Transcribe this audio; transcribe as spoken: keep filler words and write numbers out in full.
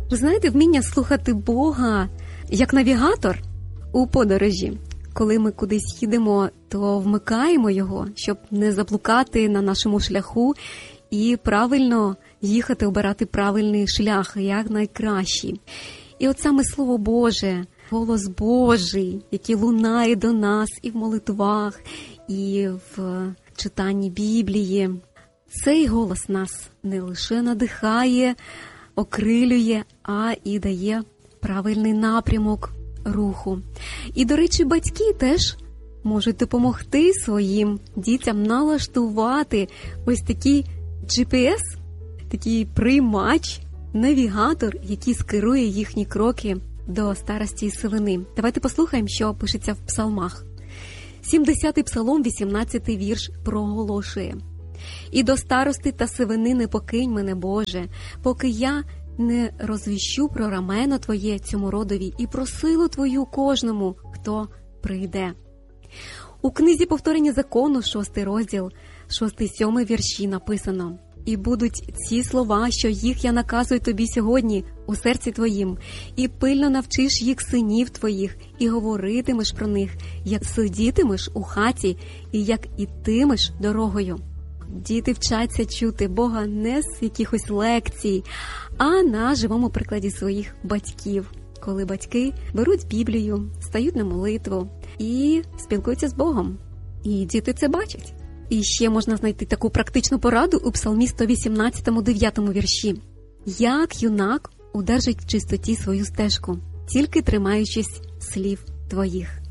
Ви знаєте, вміння слухати Бога як навігатор у подорожі. Коли ми кудись їдемо, то вмикаємо його, щоб не заблукати на нашому шляху і правильно їхати, обирати правильний шлях, як найкращий. І от саме Слово Боже, голос Божий, який лунає до нас і в молитвах, і в читанні Біблії, цей голос нас не лише надихає, окрилює, а і дає правильний напрямок руху. І, до речі, батьки теж можуть допомогти своїм дітям налаштувати ось такий джі пі ес, такий приймач, навігатор, який скерує їхні кроки до старості і сивини. Давайте послухаємо, що пишеться в псалмах. сімдесятий псалом, вісімнадцятий вірш проголошує: «І до старости та сивини не покинь мене, Боже, поки я не розвіщу про рамено Твоє цьому родові і про силу Твою кожному, хто прийде». У книзі «Повторення закону», шостий розділ, шостий-сьомий вірші написано: «І будуть ці слова, що їх я наказую тобі сьогодні у серці твоїм, і пильно навчиш їх синів твоїх, і говоритимеш про них, як сидітимеш у хаті, і як ітимеш дорогою». Діти вчаться чути Бога не з якихось лекцій, а на живому прикладі своїх батьків, коли батьки беруть Біблію, стають на молитву і спілкуються з Богом. І діти це бачать. І ще можна знайти таку практичну пораду у Псалмі сто вісімнадцятому, дев'ятому вірші. «Як юнак удержить в чистоті свою стежку, тільки тримаючись слів твоїх».